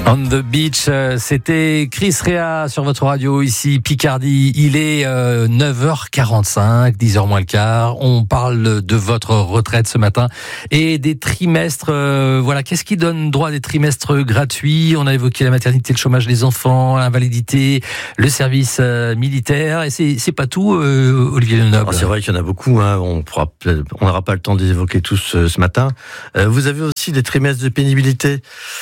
On the Beach, c'était Chris Rea sur votre radio ici, Picardie. Il est 9h45, 10h moins le quart. On parle de votre retraite ce matin et des trimestres. Voilà, qu'est-ce qui donne droit à des trimestres gratuits? On a évoqué la maternité, le chômage des enfants, l'invalidité, le service militaire. Et c'est pas tout, Olivier Lenoble. Alors c'est vrai qu'il y en a beaucoup. Hein. On n'aura pas le temps de les évoquer tous ce matin. Vous avez aussi des trimestres de pénibilité.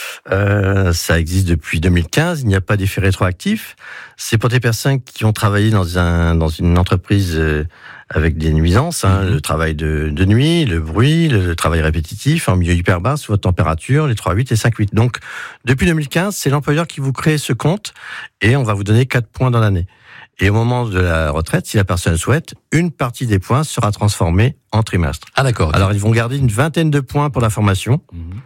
Ça existe depuis 2015, il n'y a pas d'effet rétroactif. C'est pour des personnes qui ont travaillé dans une entreprise avec des nuisances, le travail de nuit, le bruit, le travail répétitif, en milieu hyper bas, sous votre température, les 3,8 et 5,8. Donc, depuis 2015, c'est l'employeur qui vous crée ce compte et on va vous donner 4 points dans l'année. Et au moment de la retraite, si la personne souhaite, une partie des points sera transformée en trimestre. Ah d'accord. Alors, ils vont garder une vingtaine de points pour la formation.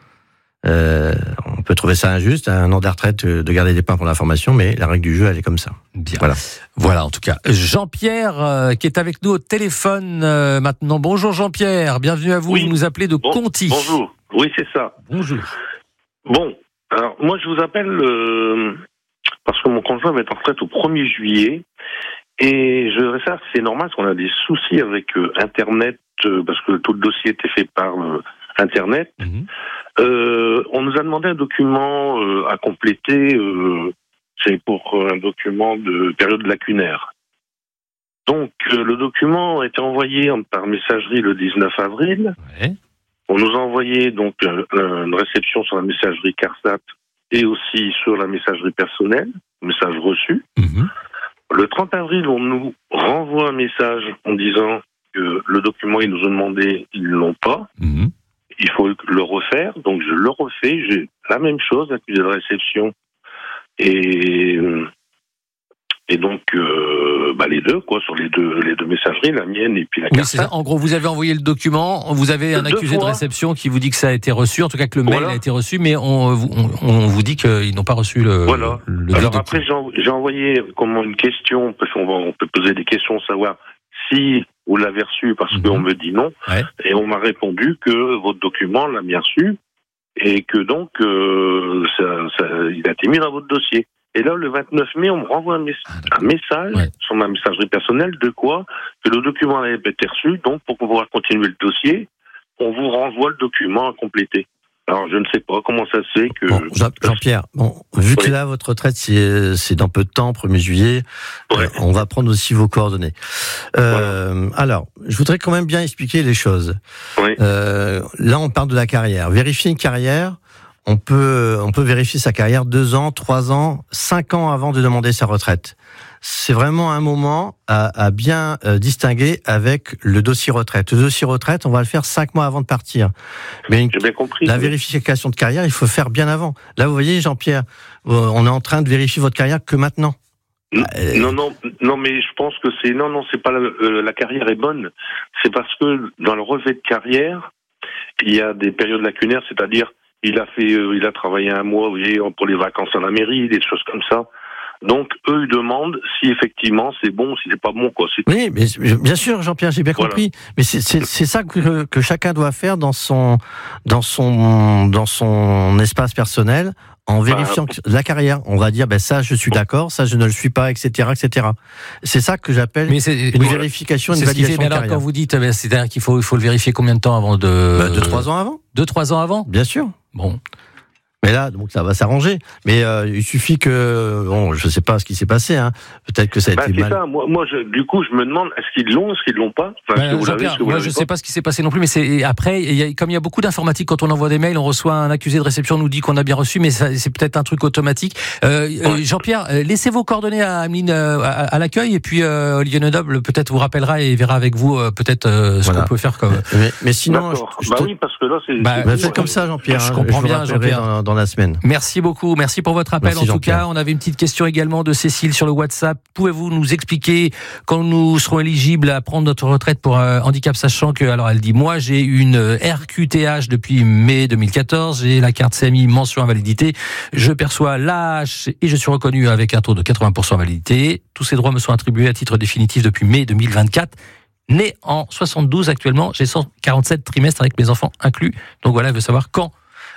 On peut trouver ça injuste, à un an de retraite, de garder des points pour l'information, mais la règle du jeu, elle est comme ça. Bien. Voilà, en tout cas. Jean-Pierre, qui est avec nous au téléphone maintenant. Bonjour Jean-Pierre, bienvenue à vous. Oui. Vous nous appelez de Conty. Bonjour, oui c'est ça. Bonjour. Bon, alors moi je vous appelle parce que mon conjoint va être en retraite au 1er juillet et je voudrais savoir si c'est normal parce qu'on a des soucis avec Internet parce que tout le dossier était fait par Internet. On nous a demandé un document à compléter, c'est pour un document de période lacunaire. Donc le document a été envoyé par messagerie le 19 avril. Ouais. On nous a envoyé donc une réception sur la messagerie CARSAT et aussi sur la messagerie personnelle, message reçu. Le 30 avril, on nous renvoie un message en disant que le document, ils nous ont demandé, ils ne l'ont pas. Il faut le refaire, donc je le refais, j'ai la même chose, l'accusé de réception et donc les deux quoi, sur les deux messageries, la mienne et puis la CARSAT. Oui, c'est ça. En gros, vous avez envoyé le document, vous avez un accusé de réception qui vous dit que ça a été reçu, en tout cas que le mail a été reçu, mais on vous dit qu'ils n'ont pas reçu le. Voilà. Le alors après, j'ai envoyé comment une question parce qu'on peut poser des questions, savoir si vous l'avez reçu parce qu'on me dit non, et on m'a répondu que votre document l'a bien reçu et que donc il a été mis dans votre dossier. Et là, le 29 mai, on me renvoie un message sur ma messagerie personnelle de quoi que le document avait été reçu, donc pour pouvoir continuer le dossier, on vous renvoie le document à compléter. Alors, je ne sais pas comment ça se fait que... Bon, Jean-Pierre, vu que là, votre retraite, c'est dans peu de temps, 1er juillet, on va prendre aussi vos coordonnées. Alors, je voudrais quand même bien expliquer les choses. Là, on parle de la carrière. Vérifier une carrière, on peut vérifier sa carrière 2 ans, 3 ans, 5 ans avant de demander sa retraite. C'est vraiment un moment à bien distinguer avec le dossier retraite. Le dossier retraite, on va le faire 5 mois avant de partir. Mais j'ai bien compris, la vérification de carrière, il faut faire bien avant. Là, vous voyez, Jean-Pierre, on est en train de vérifier votre carrière que maintenant. Non, mais je pense que c'est pas la carrière est bonne. C'est parce que dans le relevé de carrière, il y a des périodes lacunaires, c'est-à-dire il a travaillé 1 mois, vous voyez, pour les vacances à la mairie, des choses comme ça. Donc, eux, ils demandent si effectivement c'est bon ou si c'est pas bon, quoi. Oui, mais bien sûr, Jean-Pierre, j'ai bien compris. Mais c'est ça que chacun doit faire dans son espace personnel, en vérifiant la carrière. On va dire, ça, je suis d'accord, ça, je ne le suis pas, etc., etc. C'est ça que j'appelle une vérification, une validation de carrière. Quand vous dites, c'est-à-dire qu'il faut le vérifier combien de temps avant de... 2-3 ans avant. 2-3 ans avant ? Bien sûr. Bon. Mais là, donc ça va s'arranger. Mais il suffit que, je sais pas ce qui s'est passé. Peut-être que ça a été mal. C'est ça. Moi, du coup, je me demande, est-ce qu'ils l'ont, est-ce qu'ils l'ont pas. Moi, je sais pas ce qui s'est passé non plus. Mais c'est après, comme il y a beaucoup d'informatique, quand on envoie des mails, on reçoit un accusé de réception, on nous dit qu'on a bien reçu, mais c'est peut-être un truc automatique. Jean-Pierre, laissez vos coordonnées à Ameline à l'accueil, et puis Olivier Lenoble peut-être vous rappellera et verra avec vous peut-être ce qu'on peut faire comme. Mais sinon, oui, parce que là, faites comme ça, Jean-Pierre. Je comprends bien, Jean-Pierre. Dans la semaine. Merci beaucoup, merci pour votre appel. Merci, en tout cas, on avait une petite question également de Cécile sur le WhatsApp. Pouvez-vous nous expliquer quand nous serons éligibles à prendre notre retraite pour handicap, sachant que, alors elle dit, moi j'ai une RQTH depuis mai 2014, j'ai la carte CMI mention invalidité, je perçois l'AH et je suis reconnu avec un taux de 80% invalidité. Tous ces droits me sont attribués à titre définitif depuis mai 2024. Né en 72 actuellement, j'ai 147 trimestres avec mes enfants inclus. Donc voilà, elle veut savoir quand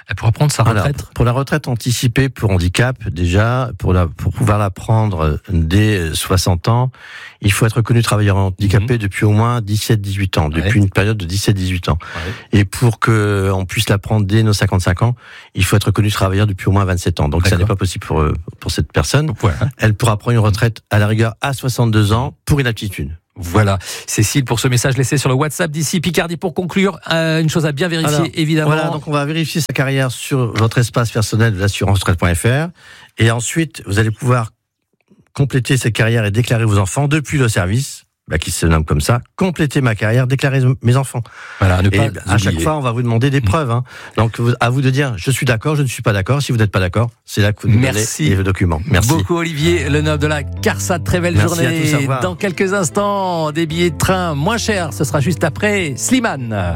Elle pourra prendre sa retraite. Alors, pour la retraite anticipée pour handicap, déjà, pour pouvoir la prendre dès 60 ans, il faut être reconnu travailleur handicapé depuis au moins 17-18 ans, depuis une période de 17-18 ans. Ouais. Et pour qu'on puisse la prendre dès nos 55 ans, il faut être reconnu travailleur depuis au moins 27 ans. Donc ça n'est pas possible pour cette personne. Voilà. Elle pourra prendre une retraite à la rigueur à 62 ans pour inaptitude. Voilà, Cécile, pour ce message laissé sur le WhatsApp d'ici Picardie. Pour conclure, une chose à bien vérifier. Alors, évidemment. Voilà, donc on va vérifier sa carrière sur votre espace personnel de l'assurance-retraite.fr, et ensuite vous allez pouvoir compléter cette carrière et déclarer vos enfants depuis le service, qui se nomme comme ça, compléter ma carrière, déclarer mes enfants. Voilà, ne pas à chaque fois, on va vous demander des preuves. Hein. Donc, à vous de dire, je suis d'accord, je ne suis pas d'accord. Si vous n'êtes pas d'accord, c'est là que vous nous donnez vos documents. Merci beaucoup, Olivier Lenoble de la CARSAT. Très belle journée. À tous, dans quelques instants, des billets de train moins chers. Ce sera juste après Slimane.